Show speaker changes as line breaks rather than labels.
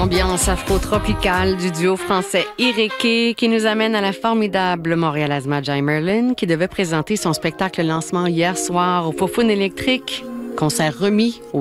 L'ambiance afro-tropicale du duo français Ireke qui nous amène à la formidable montréalaise Majai Merlin qui devait présenter son spectacle lancement hier soir au Fofone électrique. Concert remis au